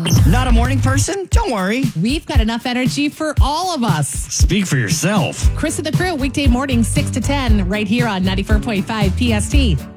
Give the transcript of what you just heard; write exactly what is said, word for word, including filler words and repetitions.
Not a morning person? Don't worry. We've got enough energy for all of us. Speak for yourself. Chris and the Crew, weekday morning, six to ten, right here on ninety-four point five P S T.